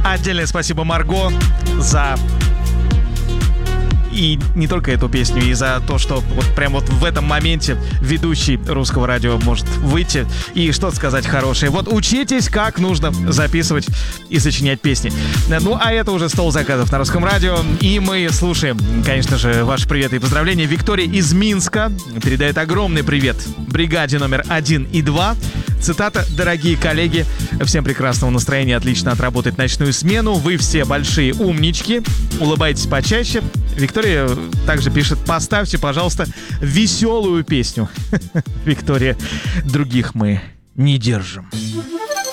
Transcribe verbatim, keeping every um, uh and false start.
Отдельное спасибо Марго за... И не только эту песню, и за то, что вот прям вот в этом моменте ведущий русского радио может выйти и что-то сказать хорошее. Вот учитесь, как нужно записывать и сочинять песни. Ну, а это уже стол заказов на русском радио. И мы слушаем, конечно же, ваши приветы и поздравления. Виктория из Минска передает огромный привет бригаде номер один и два. Цитата: «Дорогие коллеги, всем прекрасного настроения, отлично отработать ночную смену. Вы все большие умнички. Улыбайтесь почаще». Виктория также пишет: «Поставьте, пожалуйста, веселую песню». Виктория, других мы не держим.